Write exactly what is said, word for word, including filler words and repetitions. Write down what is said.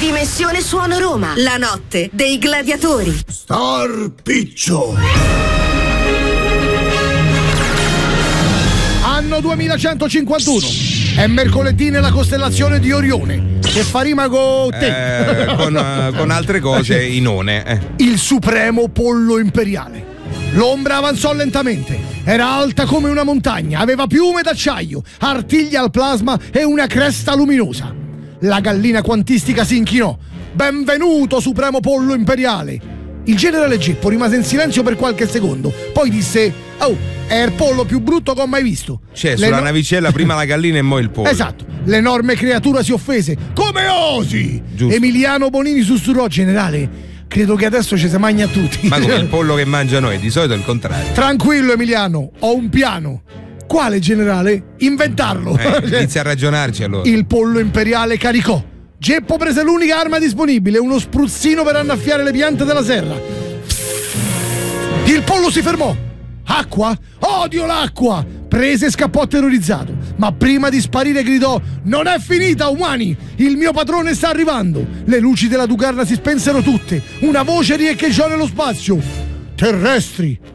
Dimensione Suono Roma, la notte dei gladiatori. Star Piccio. Anno duemilacentocinquantuno. È mercoledì nella costellazione di Orione, che fa rima con te. Eh, con, uh, con altre cose, Inone. Eh. Il supremo pollo imperiale. L'ombra avanzò lentamente. Era alta come una montagna, aveva piume d'acciaio, artiglia al plasma e una cresta luminosa. La gallina quantistica si inchinò. Benvenuto, supremo pollo imperiale. Il generale Geppo rimase in silenzio per qualche secondo, poi disse: oh, è il pollo più brutto che ho mai visto. Cioè, sulla no- navicella prima la gallina e mo' il pollo. Esatto. L'enorme creatura si offese. Come osi? Giusto. Emiliano Bonini sussurrò: generale, credo che adesso ci si mangia a tutti. Ma come il pollo che mangia noi, di solito è il contrario. Tranquillo Emiliano, ho un piano. Quale, generale? Inventarlo. Eh, inizia a ragionarci allora. Il pollo imperiale caricò. Geppo prese l'unica arma disponibile, uno spruzzino per annaffiare le piante della serra. Il pollo si fermò. Acqua? Odio l'acqua! Prese e scappò terrorizzato. Ma prima di sparire gridò: non è finita, umani! Il mio padrone sta arrivando! Le luci della Ducarna si spensero tutte. Una voce riecheggiò nello spazio: terrestri,